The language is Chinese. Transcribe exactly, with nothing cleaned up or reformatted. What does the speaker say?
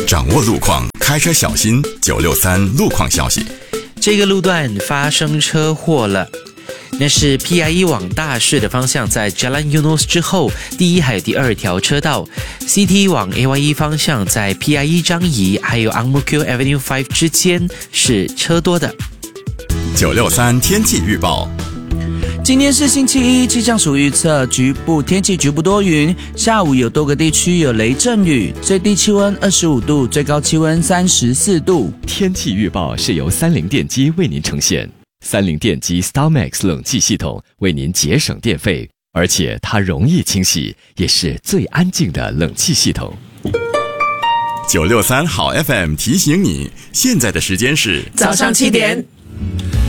掌握路况，开车小心。九六三路况消息， 这个路段发生车祸了。那是 P I E 往大市的方向，在 Jalan Eunos 之后，第一还有第二条车道 ；C T 往 A Y E 方向，在 P I E 张仪还有 Ang Mo Kio Avenue 五之间是车多的。 九六三天气预报。 今天是星期一，气象署预测局部天气局部多云，下午有多个地区有雷阵雨，最低气温二十五度，最高气温三十四度。 天气预报是由三菱电机为您呈现。三菱电机 StarMax 冷气系统为您节省电费，而且它容易清洗，也是最安静的冷气系统。 九六三好 F M 提醒你，现在的时间是早上七点。